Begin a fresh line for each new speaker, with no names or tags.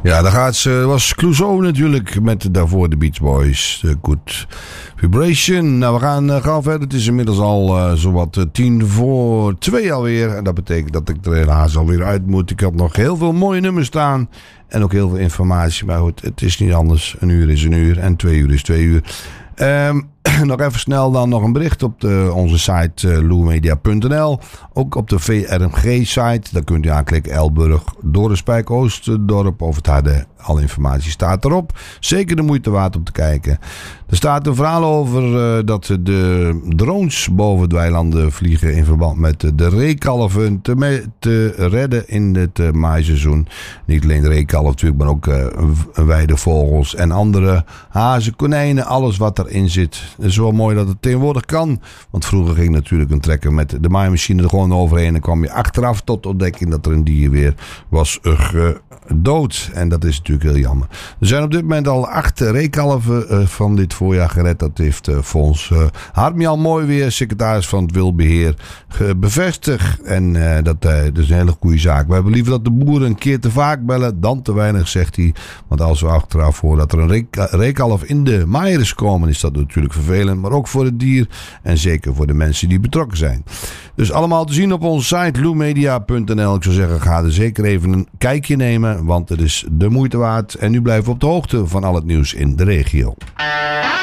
Ja, daar gaat ze. Dat was Clouseau natuurlijk met daarvoor de Beach Boys. Good Vibration. Nou, we gaan gauw verder. Het is inmiddels al zowat 1:50 alweer. En dat betekent dat ik er helaas alweer uit moet. Ik had nog heel veel mooie nummers staan. En ook heel veel informatie. Maar goed, het is niet anders. 1 uur is 1 uur. En 2 uur is 2 uur. Nog even snel dan nog een bericht op onze site loemedia.nl. Ook op de VRMG-site. Daar kunt u aanklikken Elburg, Dorrespijk, Oostdorp of het Harde. Alle informatie staat erop. Zeker de moeite waard om te kijken. Er staat een verhaal over dat de drones boven de weilanden vliegen in verband met de reekalven te redden in het maaiseizoen. Niet alleen de reekalf natuurlijk, maar ook weidevogels en andere hazen, konijnen, alles wat erin zit. Het is wel mooi dat het tegenwoordig kan. Want vroeger ging natuurlijk een trekker met de maaimachine er gewoon overheen. En kwam je achteraf tot ontdekking dat er een dier weer was gedood. En dat is natuurlijk heel jammer. Er zijn op dit moment al 8 reekalven van dit voorjaar gered. Dat heeft Fons Hartmian mooi weer, secretaris van het Wildbeheer, bevestigd. En dat is een hele goede zaak. We hebben liever dat de boeren een keer te vaak bellen dan te weinig, zegt hij. Want als we achteraf horen dat er een reekalf in de maaier is gekomen, is dat natuurlijk vervelend. Maar ook voor het dier en zeker voor de mensen die betrokken zijn. Dus allemaal te zien op onze site loemedia.nl. Ik zou zeggen, ga er zeker even een kijkje nemen, want het is de moeite waard. En nu blijven we op de hoogte van al het nieuws in de regio.